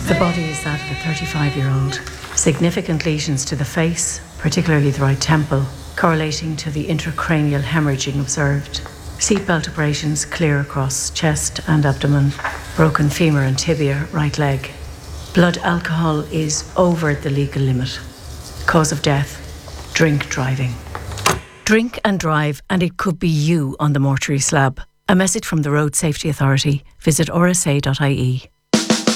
The body is that of a 35-year-old. Significant lesions to the face, particularly the right temple, correlating to the intracranial hemorrhaging observed. Seatbelt abrasions clear across chest and abdomen. Broken femur and tibia, right leg. Blood alcohol is over the legal limit. Cause of death, drink driving. Drink and drive, and it could be you on the mortuary slab. A message from the Road Safety Authority. Visit rsa.ie.